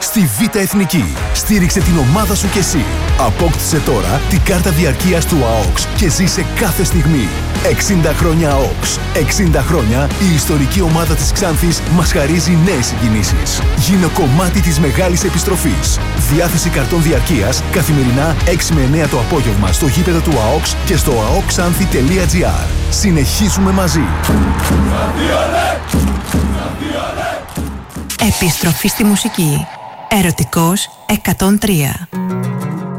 στη Β' Εθνική. Στήριξε την ομάδα σου κι εσύ. Απόκτησε τώρα την κάρτα διαρκείας του ΑΟΚΣ και ζήσε κάθε στιγμή. 60 χρόνια ΑΟΚΣ. 60 χρόνια η ιστορική ομάδα της Ξάνθης μας χαρίζει νέες συγκινήσεις. Γίνε κομμάτι της μεγάλης επιστροφής. Διάθεση καρτών διαρκείας καθημερινά 6 με 9 το απόγευμα στο γήπεδο του ΑΟΚΣ και στο aokxanthi.gr. Συνεχίζουμε μαζί. Επιστροφή στη μουσική. Ερωτικός 103.